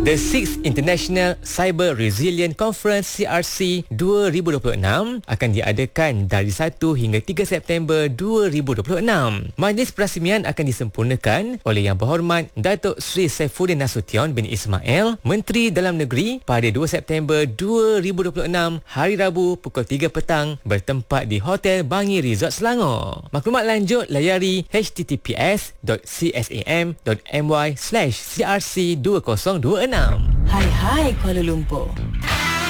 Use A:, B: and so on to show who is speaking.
A: The 6th International Cyber Resilient Conference CRC 2026 akan diadakan dari 1 hingga 3 September 2026. Majlis perasmian akan disempurnakan oleh Yang Berhormat Datuk Seri Saifuddin Nasution bin Ismail, Menteri Dalam Negeri, pada 2 September 2026 hari Rabu pukul 3 petang bertempat di Hotel Bangi Resort Selangor. Maklumat lanjut layari https.csam.my/crc2026.
B: Hai Kuala Lumpur.